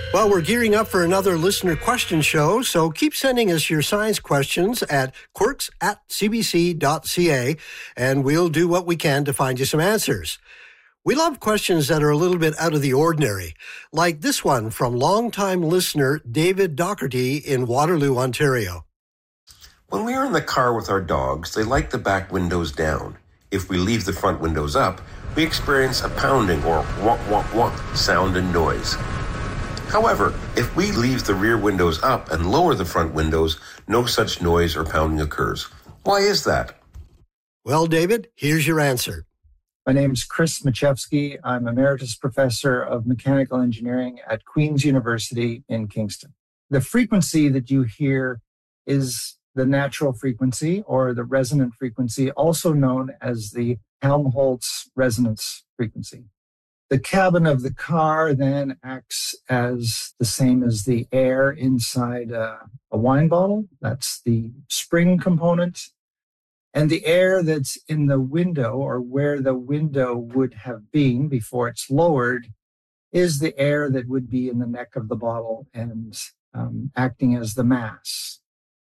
Well, we're gearing up for another listener question show, so keep sending us your science questions at quirks@cbc.ca, and we'll do what we can to find you some answers. We love questions that are a little bit out of the ordinary, like this one from longtime listener David Docherty in Waterloo, Ontario. When we are in the car with our dogs, they like the back windows down. If we leave the front windows up, we experience a pounding or wonk, wonk, wonk sound and noise. However, if we leave the rear windows up and lower the front windows, no such noise or pounding occurs. Why is that? Well, David, here's your answer. My name is Chris Machevsky. I'm Emeritus Professor of Mechanical Engineering at Queen's University in Kingston. The frequency that you hear is the natural frequency or the resonant frequency, also known as the Helmholtz resonance frequency. The cabin of the car then acts as the same as the air inside a wine bottle. That's the spring component. And the air that's in the window, or where the window would have been before it's lowered, is the air that would be in the neck of the bottle and acting as the mass.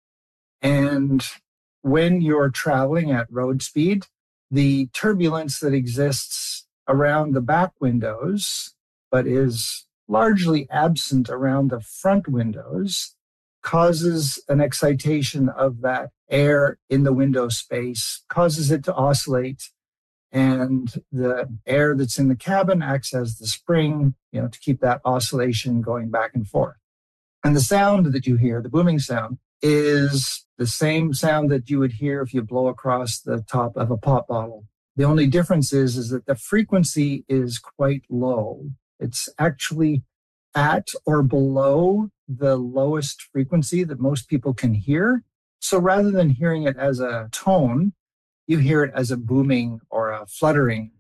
And when you're traveling at road speed, the turbulence that exists around the back windows, but is largely absent around the front windows, causes an excitation of that air in the window space, causes it to oscillate, and the air that's in the cabin acts as the spring, to keep that oscillation going back and forth. And the sound that you hear, the booming sound, is the same sound that you would hear if you blow across the top of a pop bottle. The only difference is that the frequency is quite low. It's actually at or below the lowest frequency that most people can hear. So rather than hearing it as a tone, you hear it as a booming or a fluttering.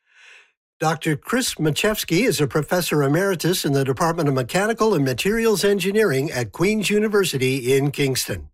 Dr. Chris Machevsky is a professor emeritus in the Department of Mechanical and Materials Engineering at Queen's University in Kingston.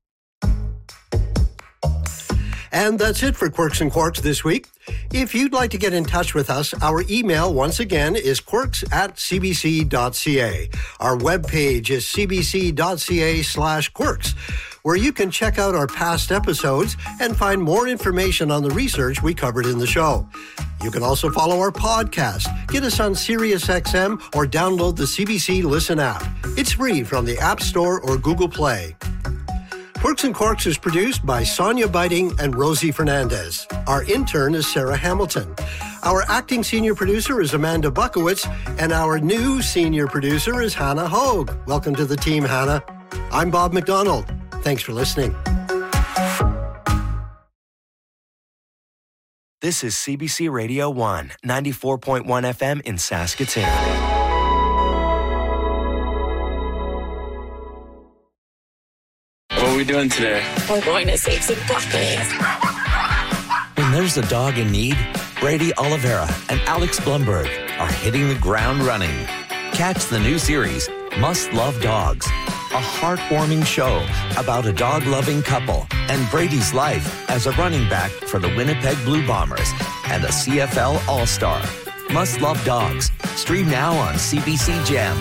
And that's it for Quirks and Quarks this week. If you'd like to get in touch with us, our email, once again, is quirks@cbc.ca. Our webpage is cbc.ca/quirks, where you can check out our past episodes and find more information on the research we covered in the show. You can also follow our podcast, get us on SiriusXM, or download the CBC Listen app. It's free from the App Store or Google Play. Quirks and Quarks is produced by Sonia Biting and Rosie Fernandez. Our intern is Sarah Hamilton. Our acting senior producer is Amanda Buckowitz, and our new senior producer is Hannah Hogue. Welcome to the team, Hannah. I'm Bob McDonald. Thanks for listening. This is CBC Radio 1, 94.1 FM in Saskatoon. What are we doing today? We're going to save some puppies. When there's a dog in need, Brady Oliveira and Alex Blumberg are hitting the ground running. Catch the new series, Must Love Dogs, a heartwarming show about a dog-loving couple and Brady's life as a running back for the Winnipeg Blue Bombers and a CFL All-Star. Must Love Dogs. Stream now on CBC Gem.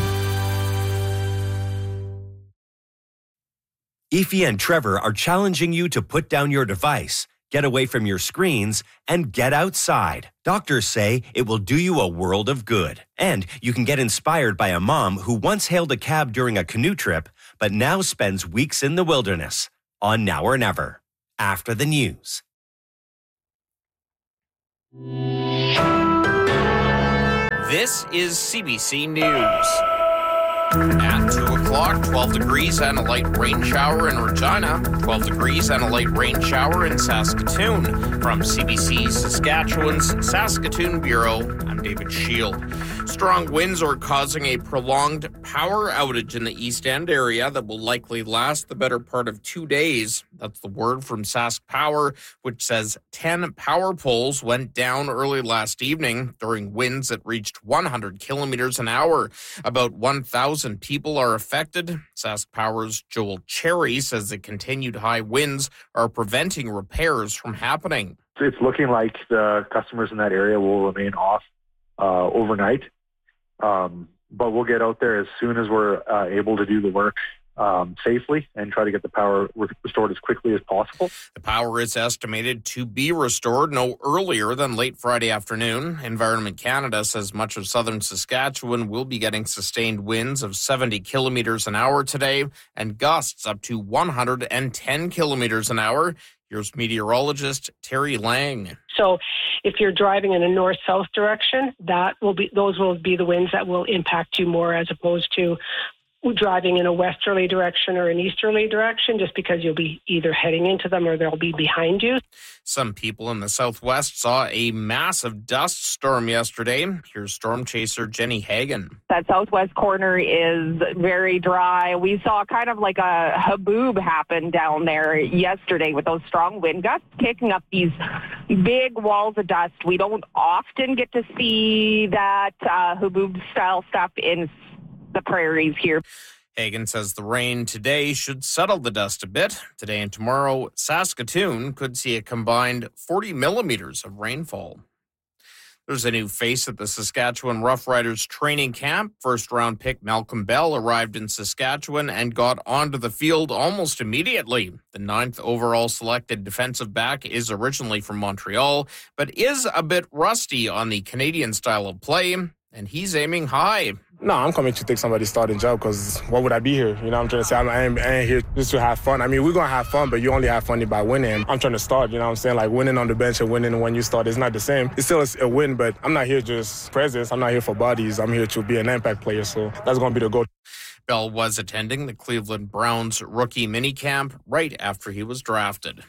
Aoife and Trevor are challenging you to put down your device, get away from your screens, and get outside. Doctors say it will do you a world of good. And you can get inspired by a mom who once hailed a cab during a canoe trip, but now spends weeks in the wilderness. On Now or Never. After the news. This is CBC News. At 2 o'clock, 12 degrees and a light rain shower in Regina, 12 degrees and a light rain shower in Saskatoon. From CBC Saskatchewan's Saskatoon Bureau, I'm David Shield. Strong winds are causing a prolonged power outage in the East End area that will likely last the better part of 2 days. That's the word from Sask Power, which says 10 power poles went down early last evening during winds that reached 100 kilometers an hour. About 1,000 people are affected. Sask Power's Joel Cherry says the continued high winds are preventing repairs from happening. It's looking like the customers in that area will remain off overnight. but we'll get out there as soon as we're able to do the work safely and try to get the power restored as quickly as possible. The power is estimated to be restored no earlier than late Friday afternoon. Environment Canada says much of southern Saskatchewan will be getting sustained winds of 70 kilometers an hour today and gusts up to 110 kilometers an hour. Here's meteorologist Terry Lang. So if you're driving in a north-south direction, those will be the winds that will impact you more as opposed to driving in a westerly direction or an easterly direction, just because you'll be either heading into them or they'll be behind you. Some people in the southwest saw a massive dust storm yesterday. Here's storm chaser Jenny Hagan. That southwest corner is very dry. We saw kind of like a haboob happen down there yesterday with those strong wind gusts kicking up these big walls of dust. We don't often get to see that haboob-style stuff in the prairies here. Hagan says the rain today should settle the dust a bit. Today and tomorrow, Saskatoon could see a combined 40 millimeters of rainfall. There's a new face at the Saskatchewan Roughriders training camp. First-round pick Malcolm Bell arrived in Saskatchewan and got onto the field almost immediately. The 9th overall selected defensive back is originally from Montreal, but is a bit rusty on the Canadian style of play, and he's aiming high. No, I'm coming to take somebody's starting job because what would I be here? You know what I'm trying to say? I ain't here just to have fun. I mean, we're going to have fun, but you only have fun by winning. I'm trying to start, you know what I'm saying? Like winning on the bench and winning when you start is not the same. It's still a win, but I'm not here just presence. I'm not here for bodies. I'm here to be an impact player, so that's going to be the goal. Bell was attending the Cleveland Browns rookie minicamp right after he was drafted.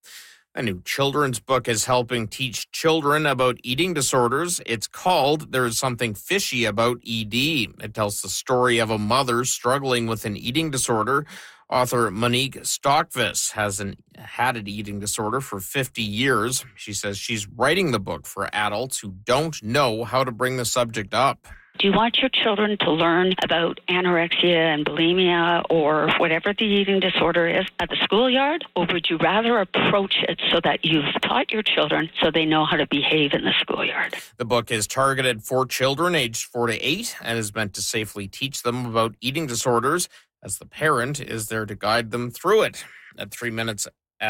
A new children's book is helping teach children about eating disorders. It's called There's Something Fishy About ED. It tells the story of a mother struggling with an eating disorder. Author Monique Stockvis has had an eating disorder for 50 years. She says she's writing the book for adults who don't know how to bring the subject up. Do you want your children to learn about anorexia and bulimia or whatever the eating disorder is at the schoolyard? Or would you rather approach it so that you've taught your children so they know how to behave in the schoolyard? The book is targeted for children aged 4 to 8 and is meant to safely teach them about eating disorders, as the parent is there to guide them through it. At 3 minutes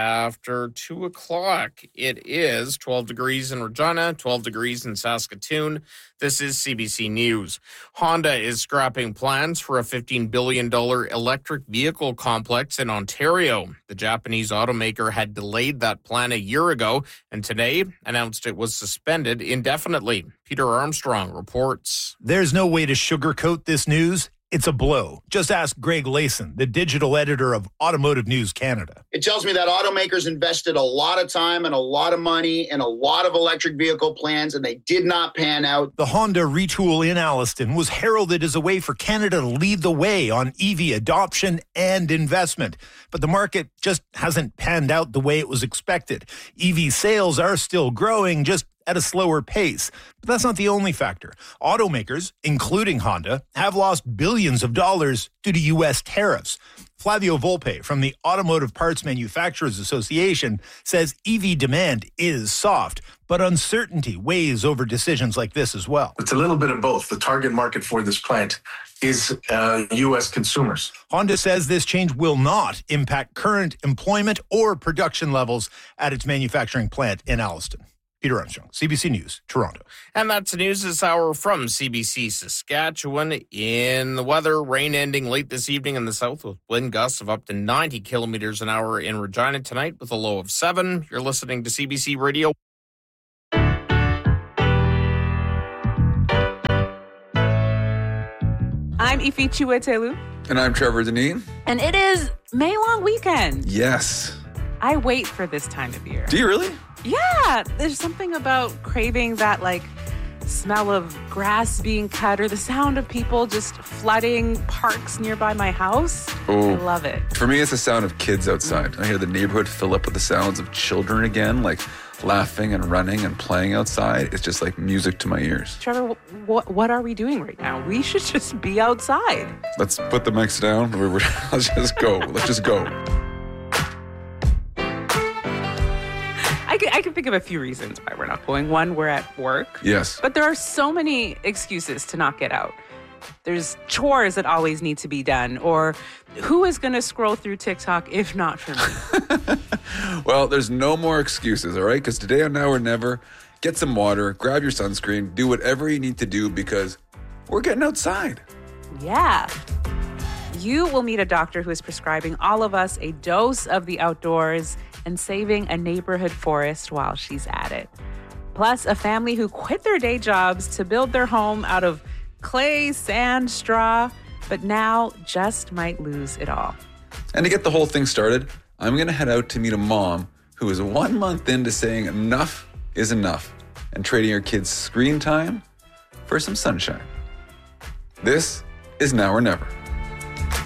after 2 o'clock, it is 12 degrees in Regina, 12 degrees in Saskatoon. This is CBC News. Honda is scrapping plans for a $15 billion electric vehicle complex in Ontario. The Japanese automaker had delayed that plan a year ago and today announced it was suspended indefinitely. Peter Armstrong reports. There's no way to sugarcoat this news. It's a blow. Just ask Greg Layson, the digital editor of Automotive News Canada. It tells me that automakers invested a lot of time and a lot of money in a lot of electric vehicle plans, and they did not pan out. The Honda retool in Alliston was heralded as a way for Canada to lead the way on EV adoption and investment. But the market just hasn't panned out the way it was expected. EV sales are still growing, just at a slower pace. But that's not the only factor. Automakers, including Honda, have lost billions of dollars due to U.S. tariffs. Flavio Volpe from the Automotive Parts Manufacturers Association says EV demand is soft, but uncertainty weighs over decisions like this as well. It's a little bit of both. The target market for this plant is U.S. consumers. Honda says this change will not impact current employment or production levels at its manufacturing plant in Alliston. Peter Armstrong, CBC News, Toronto. And that's the news this hour from CBC Saskatchewan. In the weather, rain ending late this evening in the south with wind gusts of up to 90 kilometers an hour in Regina tonight with a low of 7. You're listening to CBC Radio. I'm Ifi Chiwetelu. And I'm Trevor Deneen. And it is May long weekend. Yes. I wait for this time of year. Do you really? Yeah, there's something about craving that smell of grass being cut or the sound of people just flooding parks nearby my house. Oh, I love it. For me, it's the sound of kids outside. I hear the neighborhood fill up with the sounds of children again, laughing and running and playing outside. It's just like music to my ears. Trevor, what are we doing right now? We should just be outside. Let's put the mics down. Let's just go. Let's just go. I can think of a few reasons why we're not going. One, we're at work. Yes. But there are so many excuses to not get out. There's chores that always need to be done, or who is going to scroll through TikTok if not for me? Well, there's no more excuses, all right? Because today on Now or Never, get some water, grab your sunscreen, do whatever you need to do because we're getting outside. Yeah. You will meet a doctor who is prescribing all of us a dose of the outdoors and saving a neighborhood forest while she's at it. Plus, a family who quit their day jobs to build their home out of clay, sand, straw, but now just might lose it all. And to get the whole thing started, I'm going to head out to meet a mom who is 1 month into saying enough is enough and trading her kids' screen time for some sunshine. This is Now or Never.